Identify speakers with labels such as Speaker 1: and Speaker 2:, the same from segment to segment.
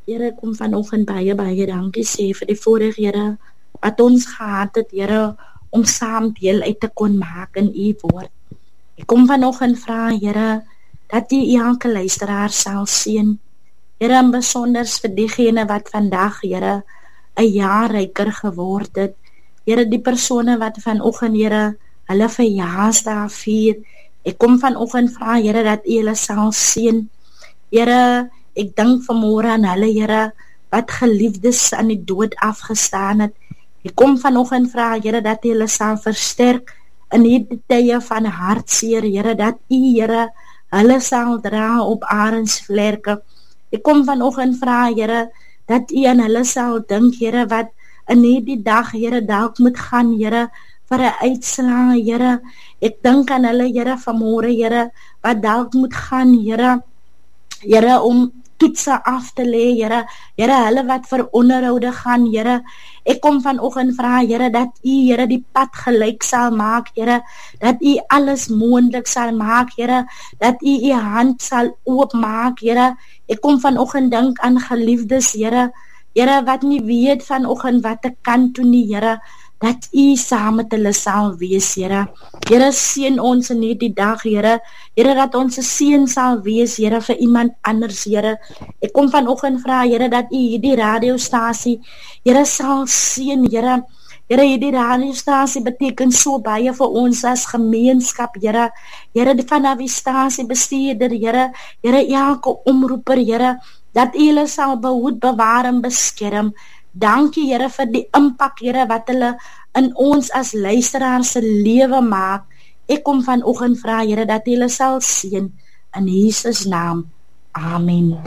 Speaker 1: Here, kom vanoggend baie dankie sê vir die voorreg, Here, wat ons gehad het, Here, om saam deel uit te kon maak in u woord. Ek kom vanoggend vra, Here, dat u elke luisteraar sal seën. Here, en besonders vir diegene wat vandag, Here, 'n jaar ryker geword het. Here, die persone wat vanoggend, Here, hulle verjaarsdag vier. Ek kom vanoggend vra, Here, dat u hulle sal seën. Here, ek dink vanmôre aan hulle, Here, wat geliefdes aan die dood afgestaan het. Ek kom vanoggend vra, Here, dat u hulle sal versterk in hierdie tye van hartseer, Here, dat u, Here, hulle sal dra op arensvlerke. Ek kom vanoggend vra, Here, dat u aan hulle sal dink, Here, wat in hierdie dag, Here, dalk moet gaan, Here, vir 'n uitslag, Here. Ek dink aan hulle, Here, vanmôre, Here, wat dalk moet gaan, Here, om toetse af te lê, Here, hulle wat vir onderhoude gaan, Here. Ek kom vanoggend vra, Here, dat u, Here, die pad gelyk sal maak, Here, dat u alles moontlik sal maak, Here, dat u hand sal oopmaak, Here. Ek kom vanoggend dink aan geliefdes, Here, wat nie weet vanoggend wat te kan doen nie, Here, dat u saam met hulle sal wees, Here. Here, seën ons in hierdie dag, Here, dat ons 'n seën sal wees, Here, vir iemand anders, Here. Ek kom vanoggend vra, Here, dat u hierdie radiostasie, Here, sal seën, Here. Hierdie radiostasie beteken so baie vir ons as gemeenskap, Here. Vanaf die stasiebestuurder, Here, elke omroeper, Here, dat u hulle sal behoed, bewaar en beskerm. Dankie, Here, vir die impak, Here, wat hulle in ons as luisteraars se lewe maak. Ek kom vanoggend vra, Here, dat u hulle sal seën in Jesus naam. Amen.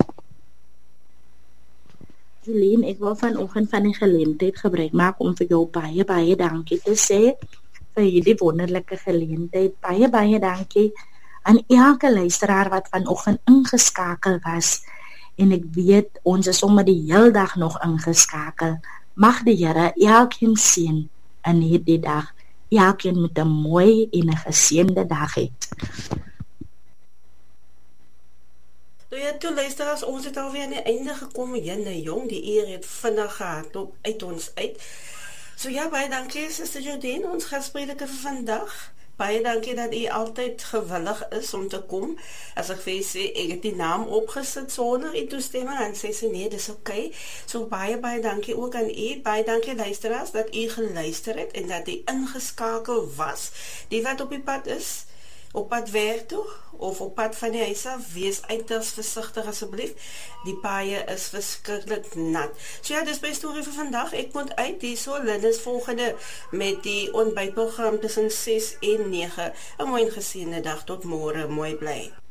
Speaker 1: Jolene, ek wil vanoggend van die geleentheid gebruik maak om vir jou baie dankie te sê vir hierdie wonderlike geleentheid. Baie dankie aan elke luisteraar wat vanoggend ingeskakel was. En ek weet, ons is sommer die hele dag nog ingeskakel. Mag die Here elkeen seën in hierdie dag. Elkeen met 'n mooi en 'n geseënde dag hê.
Speaker 2: Toe luisteraars, ons het alweer aan die einde gekom, jong, die uur het vinnig gehardloop uit ons uit. So ja, baie dankie, Suster Jodine, ons gasprediker vir vandag. Baie dankie dat u altyd gewillig is om te kom. As ek vir u sê, ek het die naam opgesit sonder u toestemming, en sê sy, nee, dis okay. So baie dankie ook aan u. Baie dankie luisteraars, dat u geluister het, en dat u ingeskakel was. Die wat op die pad is, op pad werk toe, of op pad van die huis af, wees uiters versigtig asseblief. Die paaie is verskriklik nat. So ja, dis my storie vir vandag. Ek moet uit, die so Linus volgende met die ontbytprogram tussen 6 en 9. 'n mooi en geseënde dag, tot môre, mooi bly.